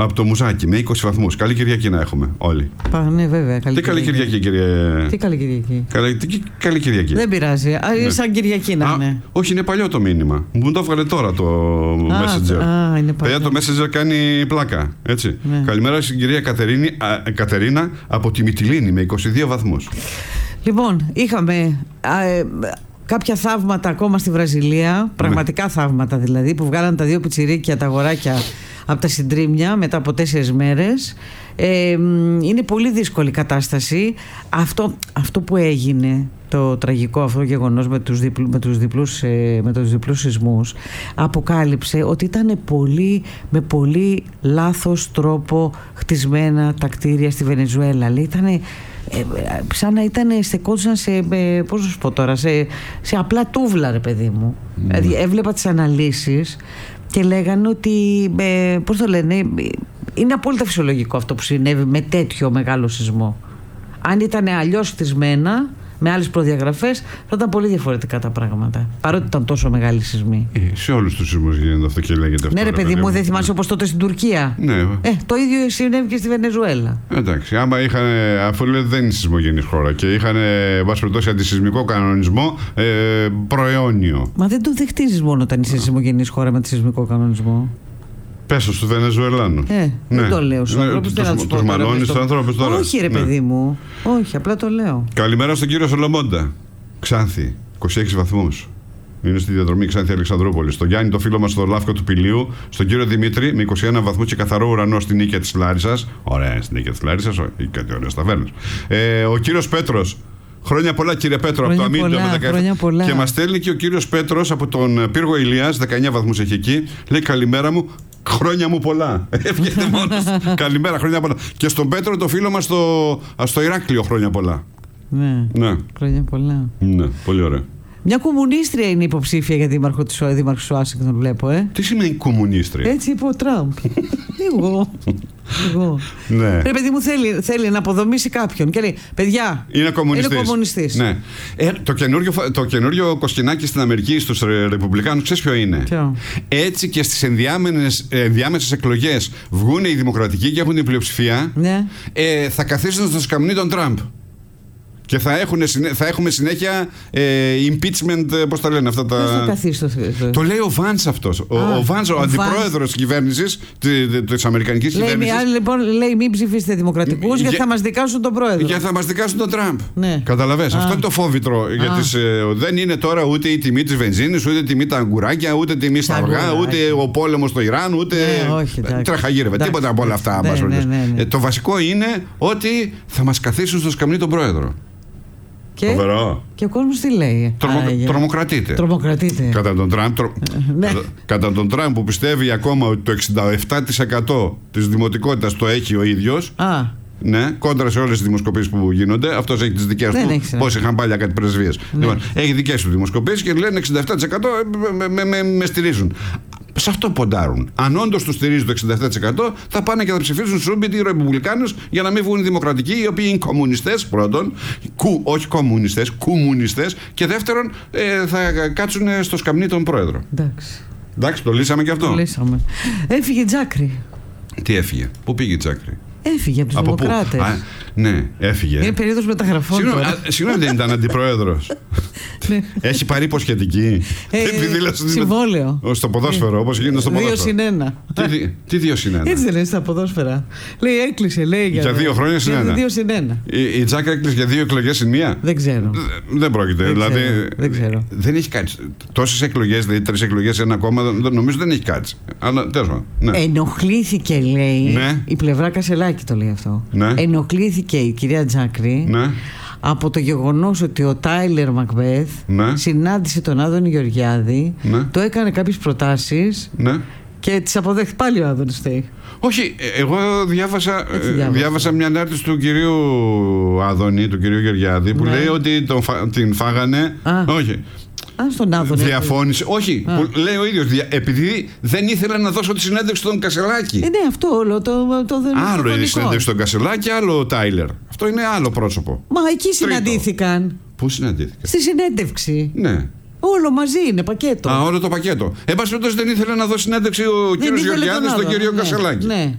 από το Μουζάκι με 20 βαθμούς. Καλή Κυριακή να έχουμε όλοι. Ναι, βέβαια. Τι καλή Κυριακή, κύριε. Τι καλή Κυριακή. Καλή Κυριακή. Δεν πειράζει. Σαν Κυριακή να είναι. Όχι, είναι παλιό το μήνυμα. Μου το έβγαλε τώρα το Messenger. Παιδιά, το Messenger κάνει πλάκα. Έτσι. Ναι. Καλημέρα στην κυρία Κατερίνα από τη Μυτιλήνη με 22 βαθμούς. Λοιπόν, είχαμε κάποια θαύματα ακόμα στη Βραζιλία. Πραγματικά θαύματα δηλαδή, που βγάλαν τα δύο πιτσιρίκια, τα αγοράκια από τα συντρίμμια μετά από 4 μέρες. Είναι πολύ δύσκολη η κατάσταση. Αυτό που έγινε, το τραγικό αυτό γεγονός με τους διπλούς σεισμούς, αποκάλυψε ότι ήταν με πολύ λάθος τρόπο χτισμένα τα κτίρια στη Βενεζουέλα. Λέει, σαν να στεκόντουσαν πώς να σου πω τώρα, σε απλά τούβλα, ρε παιδί μου. Δηλαδή έβλεπα τις αναλύσεις και λέγανε ότι, πώς το λένε, είναι απόλυτα φυσιολογικό αυτό που συνέβη με τέτοιο μεγάλο σεισμό. Αν ήταν αλλιώς χτισμένα, με άλλες προδιαγραφές, θα ήταν πολύ διαφορετικά τα πράγματα. Παρότι ήταν τόσο μεγάλη σεισμή. Σε όλους τους σεισμούς γίνεται αυτό και λέγεται αυτό. Ναι, ρε παιδί μου, δεν θυμάσαι όπως τότε στην Τουρκία. Ναι. Το ίδιο συνέβη και στη Βενεζουέλα. Εντάξει, άμα είχαν, αφού λέει δεν είναι σεισμογενής χώρα και είχαν, βάση περιπτώσει, αντισεισμικό κανονισμό προαιώνιο. Μα δεν το χτίζεις μόνο όταν είσαι σεισμογενής χώρα με αντισεισμικό κανονισμό. Πέσω στους Βενεζουελάνους. Δεν το λέω στους ανθρώπους. Τους μαλώνεις τους ανθρώπους τώρα. Όχι, ρε παιδί μου. Όχι, απλά το λέω. Καλημέρα στον κύριο Σολομόντα. Ξάνθη, 26 βαθμούς. Είναι στη διαδρομή Ξάνθη Αλεξανδρούπολη. Στον Γιάννη, το φίλο μας στο Λάφκο του Πηλίου. Στον κύριο Δημήτρη, με 21 βαθμούς και καθαρό ουρανό στην Νίκαια της Λάρισσας. Ωραία, στην Νίκαια της Λάρισσας, ή κάτι ωραίες ταβέρνες. Ο κύριος Πέτρος. Χρόνια πολλά, κύριε Πέτρο, από το Αμύντιο με 17. Και μας στέλνει και ο κύριος Πέτρος από τον Πύργο Ηλίας, 19 βαθμούς έχει εκεί. Λέει, καλημέρα μου, χρόνια μου πολλά. Έβγαινε μόνος. Καλημέρα, χρόνια πολλά. Και στον Πέτρο, το φίλο μας στο Ηράκλειο, χρόνια πολλά. Ναι. Χρόνια πολλά. Ναι, πολύ ωραία. Μια κομμουνίστρια είναι υποψήφια για δήμαρχο του Ουάσιγκτον, βλέπω. Τι σημαίνει κομμουνίστρια? Έτσι είπε ο Τραμπ. Εγώ. Ναι. Ρε παιδί μου, θέλει να αποδομήσει κάποιον και λέει, παιδιά, είναι κομμουνιστής. Ναι. Το καινούριο κοσκινάκι στην Αμερική στους Ρεπουμπλικάνους, ξέρεις ποιο είναι? Έτσι και στις ενδιάμεσες εκλογές βγουν οι δημοκρατικοί και έχουν την πλειοψηφία, ναι. Θα καθίσουν στο σκαμνί τον Τραμπ. Και θα έχουμε συνέχεια impeachment, πώς τα λένε αυτά τα. Πώς θα καθίσει το λέει ο Βάνς αυτός. Ο Βάνς, ο αντιπρόεδρος της κυβέρνησης, της Αμερικανικής κυβέρνησης. Λοιπόν, λέει μην ψηφίσετε δημοκρατικούς γιατί θα μας δικάσουν τον πρόεδρο. Γιατί θα μας δικάσουν τον Τραμπ. Ναι. Καταλαβες. Αυτό είναι το φόβητρο. Δεν είναι τώρα ούτε η τιμή της βενζίνης, ούτε η τιμή τα αγκουράκια, ούτε τιμή στα αυγά, ούτε ο πόλεμος στο Ιράν, ούτε. Τραχαγύρευε. Τίποτα από όλα αυτά. Το βασικό είναι ότι θα μας καθίσουν στο σκαμνί τον πρόεδρο. Και ο κόσμος τι λέει? Τρομοκρατείται. Κατά τον Τραμπ που πιστεύει ακόμα ότι το 67% της δημοτικότητας το έχει ο ίδιος. Ναι, κόντρα σε όλες τις δημοσκοπήσεις που γίνονται. Αυτός έχει τις δικές του. Πώς είχαν πάλι κάτι πρεσβείες. Λοιπόν, έχει δικές του δημοσκοπήσεις και λένε 67% με στηρίζουν. Σε αυτό ποντάρουν. Αν όντως τους στηρίζει το 67%, θα πάνε και θα ψηφίσουν Σούμπιτ οι Ρεπουμπλικάνους για να μην βγουν οι δημοκρατικοί, οι οποίοι είναι κομμουνιστές πρώτον, όχι κομμουνιστές, κουμουνιστές, και δεύτερον θα κάτσουν στο σκαμνί τον πρόεδρο. Εντάξει, το λύσαμε και αυτό. Το λύσαμε. Έφυγε Τζάκρη. Τι έφυγε? Πού πήγε Τζάκρη? Έφυγε από τους Δημοκράτες. Ναι, έφυγε. Είναι περίοδος μεταγραφών. Συγγνώμη, δεν ήταν αντιπρόεδρος? Έχει πάρει υποσχετική. Συμβόλαιο. Στο ποδόσφαιρο, όπως γίνεται στο ποδόσφαιρο. 2-1. Τι 2-1? Έτσι δεν είναι στα ποδόσφαιρα. Λέει, έκλεισε. Για 2 χρόνια συν 1. 2-1. Η Τζάκρη έκλεισε για 2 εκλογές συν 1. Δεν ξέρω. Δεν πρόκειται. Δεν ξέρω. Δεν έχει κάτσει. Τόσες εκλογές, δηλαδή 3 εκλογές σε ένα κόμμα, νομίζω δεν έχει κάτσει. Αλλά τέλος πάντων. Ενοχλήθηκε, λέει, η πλευρά Κασελάκη, το λέει αυτό. Ενοχλήθηκε η κυρία Τζάκρη από το γεγονός ότι ο Τάιλερ Μακβέθ συνάντησε τον Άδωνη Γεωργιάδη, του έκανε κάποιες προτάσεις και τις αποδέχτηκε. Πάλι ο Άδωνης φταίει. Όχι, εγώ διάβασα μια ανάρτηση του κυρίου Άδωνη, του κυρίου Γεωργιάδη, που λέει ότι την φάγανε. Όχι. Στον Άδωνη. Διαφώνησε. Όχι, που λέει ο ίδιος. Επειδή δεν ήθελε να δώσω τη συνέντευξη στον Κασελάκη. Ναι, αυτό όλο το άλλο είναι η συνέντευξη στον Κασελάκη, άλλο ο Τάιλερ. Αυτό είναι άλλο πρόσωπο. Μα εκεί συναντήθηκαν. Πού συναντήθηκαν? Στη συνέντευξη. Ναι. Όλο μαζί είναι πακέτο. Όλο το πακέτο. Εν πάση περιπτώσει δεν ήθελε να δώσει συνέντευξη ο κύριος Γεωργιάδης στον κύριο Κασελάκη. Ναι.